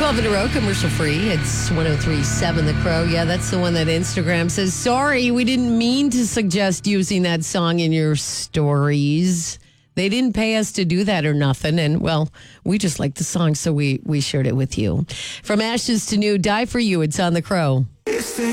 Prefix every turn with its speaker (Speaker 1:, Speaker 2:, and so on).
Speaker 1: 12 in a row, commercial free. It's 103.7 The Crow. Yeah, that's the one that Instagram says, sorry, we didn't mean to suggest using that song in your stories. They didn't pay us to do that or nothing. And, well, we just like the song, so we shared it with you. From ashes to new, Die For You, it's on The Crow.